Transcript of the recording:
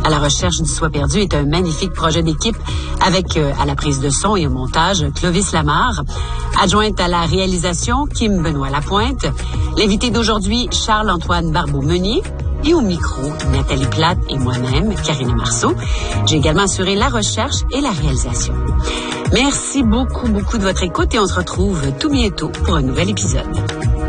À la recherche du soi perdu est un magnifique projet d'équipe avec, à la prise de son et au montage, Clovis Lamarre. Adjointe à la réalisation, Kim Benoît-Lapointe. L'invité d'aujourd'hui, Charles-Antoine Barbeau-Meunier. Et au micro, Nathalie Plate et moi-même, Karine Marceau. J'ai également assuré la recherche et la réalisation. Merci beaucoup de votre écoute et on se retrouve tout bientôt pour un nouvel épisode.